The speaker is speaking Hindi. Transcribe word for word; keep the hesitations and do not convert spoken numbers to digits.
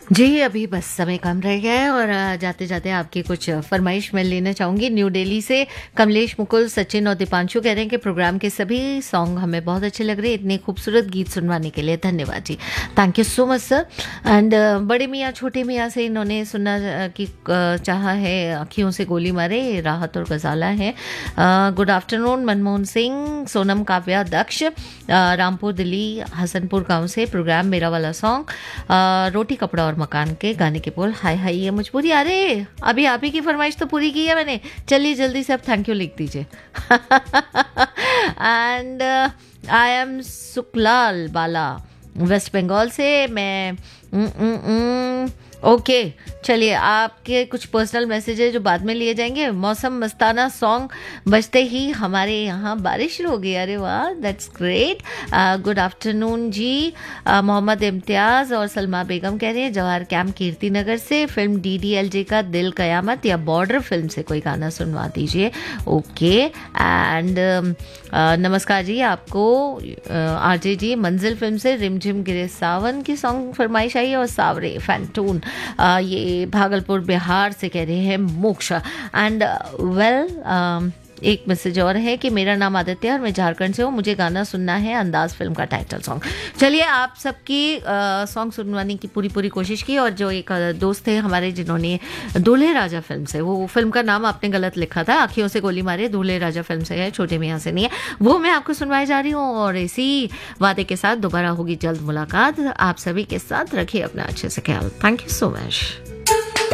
जी, अभी बस समय कम रह गया है और जाते-जाते आपकी कुछ फरमाइश मैं लेना चाहूँगी। न्यू दिल्ली से कमलेश, मुकुल, सचिन और दीपांशु कह रहे हैं कि प्रोग्राम के सभी सॉन्ग हमें बहुत अच्छे लग रहे हैं। इतने खूबसूरत गीत सुनवाने के लिए धन्यवाद जी। Thank you so much sir. And बड़े मियाँ, छोटे मियाँ से इन्होंने सुनना अ, की अ, चाहा है अँखियों से गोली मारे, राहत और गज़ाला है। अ, गुड आफ्टरनून मनमोहन सिंह, सोनम, काव्या, दक्ष, अ, रामपुर दिल्ली, हसनपुर गाँव से प्रोग्राम मेरा वाला सॉन्ग, अ, रोटी कपड़ा और मकान के गाने के बोल, हाय हाय ये मजबूरी, अरे अभी आप ही की फरमाइश तो पूरी की है मैंने। चलिए जल्दी से अब थैंक यू लिख दीजिए। And I am Sukhlal Bala waste Bengal से। मैं उम, उम, उम, ओके चलिए, आपके कुछ पर्सनल मैसेजेस जो बाद में लिए जाएंगे। मौसम मस्ताना सॉन्ग बजते ही हमारे यहाँ बारिश शुरू हो गई। अरे वाह, that's great. Good afternoon ji. uh, Mohammad इम्तियाज़ और सलमा बेगम कह रहे हैं जवाहर कैंप कीर्ति नगर से, film D D L J का दिल कयामत या बॉर्डर फिल्म से कोई गाना सुनवा दीजिए। ओके एंड नमस्कार जी, आपको आरजे जी मंजिल फिल्म से रिमझिम गिरे सावन की सॉन्ग फरमाइश आई है और सावरे फैंटून, uh, ये भागलपुर बिहार से कह रहे हैं मोक्ष। एंड वेल एक मैसेज और है कि मेरा नाम आदित्य है और मैं झारखंड से हूँ, मुझे गाना सुनना है अंदाज फिल्म का टाइटल सॉन्ग। चलिए, आप सबकी सॉन्ग सुनवाने की पूरी पूरी कोशिश की। और जो एक अ, दोस्त थे हमारे जिन्होंने दूल्हे राजा फिल्म से, वो फिल्म का नाम आपने गलत लिखा था, आँखियों से गोली मारे, दूल्हे राजा फिल्म से है, छोटे मियाँ से नहीं है, वो मैं आपको सुनवाई जा रही हूँ। और इसी वादे के साथ दोबारा होगी जल्द मुलाकात। आप सभी के साथ रखिए अपना अच्छे से ख्याल। Thank you so much.